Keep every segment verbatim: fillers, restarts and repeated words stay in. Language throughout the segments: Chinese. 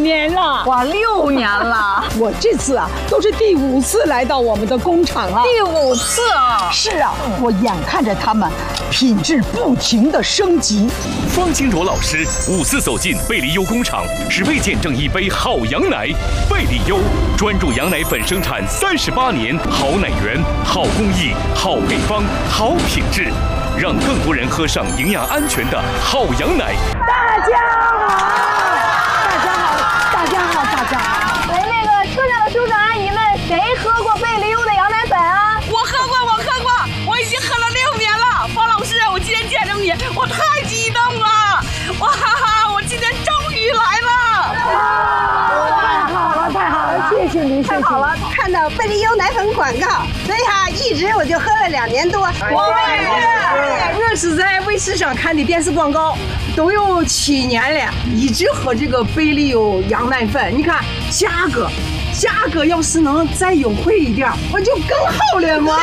年了， 哇，六年了！ 我这次啊都是第五次来到我们的工厂了。 第五次啊！ 是啊，我眼看着他们品质不停的升级。 方清卓老师五次走进贝利优工厂，是为见证一杯好羊奶。贝利优专注羊奶粉生产三十八年，好奶源、好工艺、好配方、好品质，让更多人喝上营养安全的好羊奶。 大家好，大家好，大家好，大家好。 喂，那个车上的叔叔阿姨们，谁喝过贝利优的羊奶粉啊？ 我喝过，我喝过，我已经喝了六年了。方老师，我今天见着你，我太激动了！哇哈哈，我今天终于来了！ 太好了，太好了，谢谢您，谢谢。 太好了，看到贝利优奶粉广告，所以哈、啊，一直我就喝了两年多。 我也是， 我是在卫视上看的电视广告，都有七年了，一直喝这个贝利优羊奶粉。你看价格，价格要是能再优惠一点，我就更好了嘛。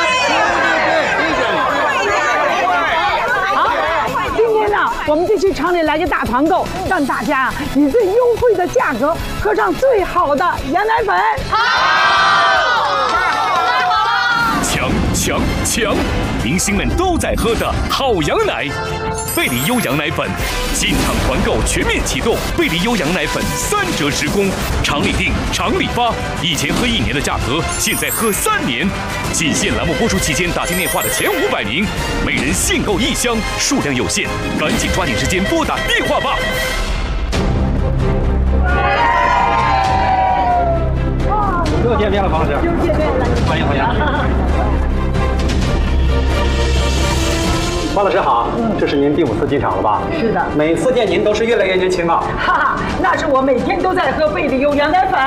我们这期厂里来个大团购，让大家以最优惠的价格喝上最好的羊奶粉。 好，强强强！明星们都在喝的好羊奶，贝利优羊奶粉，进厂团购全面启动，贝利优羊奶粉三折直供，厂里订，厂里发。以前喝一年的价格，现在喝三年。仅限栏目播出期间打进电话的前五百名，每人限购一箱，数量有限，赶紧抓紧时间拨打电话吧。 又见面了，方老师。 又见面了， 欢迎欢迎。方老师好，这是您第五次进厂了吧？ 是的， 每次见您都是越来越年轻啊。 哈哈，那是我每天都在喝贝利优羊奶粉。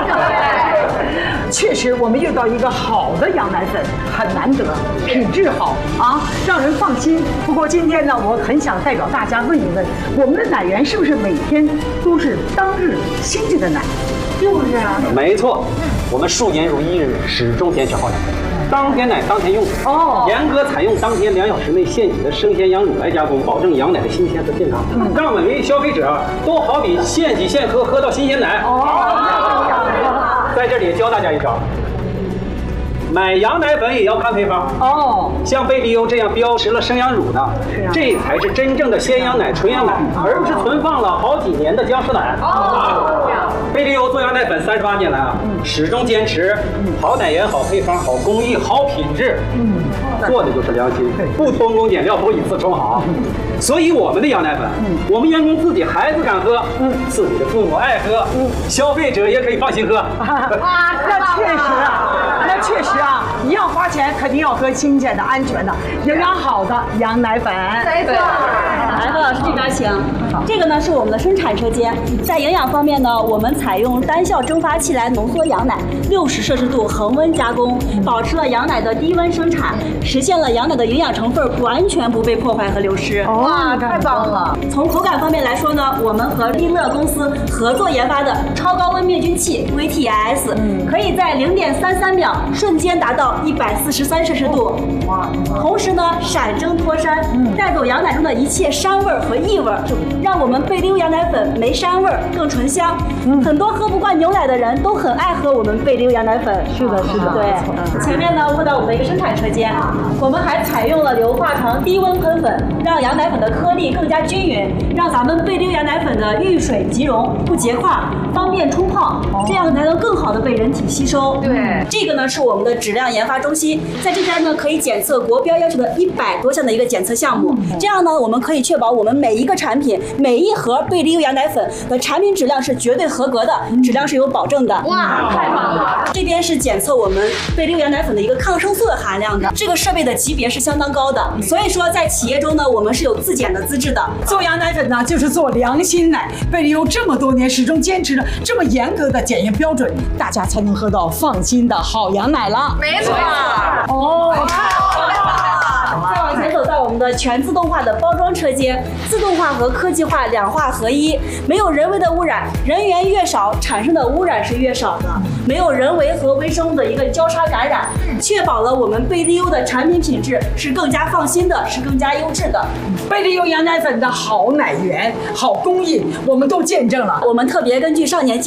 确实，我们遇到一个好的羊奶粉很难得，品质好啊，让人放心。不过今天呢，我很想代表大家问一问，我们的奶源是不是每天都是当日新鲜的奶？就是啊， 没错，我们数年如一日，始终坚持好奶。当天奶当天用哦，严格采用当天两小时内现挤的生鲜羊乳来加工，保证羊奶的新鲜和健康，嗯、让每位消费者都好比现挤现喝，喝到新鲜奶。哦，在这里教大家一招，买羊奶粉也要看配方哦。像贝利优这样标识了生羊乳的，啊、这才是真正的鲜羊奶、纯羊奶，而不是存放了好几年的僵尸奶。哦。贝利优做羊奶粉三十八年来啊，嗯、始终坚持好奶源、好配方、好工艺、好品质，嗯，做的就是良心，不偷工减料，不以次充好。嗯、所以我们的羊奶粉，嗯、我们员工自己孩子敢喝，嗯，自己的父母爱喝，嗯，消费者也可以放心喝。 啊，那确实啊，那确实啊，一样花钱，肯定要喝新鲜的、安全的、营养好的羊奶粉。 没错。 来，何老师这边请。这个呢是我们的生产车间，在营养方面呢，我们采用单效蒸发器来浓缩羊奶，六十摄氏度恒温加工，保持了羊奶的低温生产，实现了羊奶的营养成分完全不被破坏和流失。 哇，太棒了！ 从口感方面来说呢，我们和利乐公司合作研发的超高温灭菌器 V T S，、嗯、可以在零点三三秒瞬间达到一百四十三摄氏度。哇！同时呢，闪蒸脱膻，嗯、带走羊奶中的一切膻味和异味，让我们贝利优羊奶粉没膻味，更醇香。嗯、很多喝不惯牛奶的人都很爱喝我们贝利优羊奶粉。 是的，是的。 对，嗯、前面呢，问到我们的一个生产车间，我们还采用了硫化床低温喷粉，让羊奶粉的颗粒更加均匀，让咱们贝利优羊奶粉的遇水即溶，不结块，方便冲泡，哦、这样才能更好的被人体吸收。 对， 这个呢是我们的质量研发中心，在这边呢可以检测国标要求的一百多项的一个检测项目，嗯、这样呢我们可以确保我们每一个产品、每一盒贝利优羊奶粉的产品质量是绝对合格的，嗯、质量是有保证的。 哇，太棒了！ 这边是检测我们贝利优羊奶粉的一个抗生素的含量的，这个设备的级别是相当高的，所以说在企业中呢，我们是有自检的资质的。 做羊奶粉呢，就是做良心奶。贝利优这么多年始终坚持着这么严格的检验标准，大家才能喝到放心的好羊奶了。 没错。 哦，太好了！ 再往前走到我们的全自动化的包装车间，自动化和科技化两化合一，没有人为的污染，人员越少，产生的污染是越少的，没有人为和微生物的一个交叉感染，确保了我们贝利优的产品品质是更加放心的，是更加优质的。 贝利优羊奶粉的好奶源、好工艺，我们都见证了。 我们特别根据少年